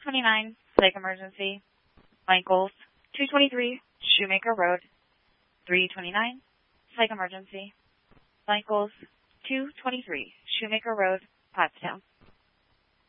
229, Psych Emergency. Michaels, 223, Shoemaker Road. 329, Psych Emergency. Michaels, 223, Shoemaker Road, Pottstown.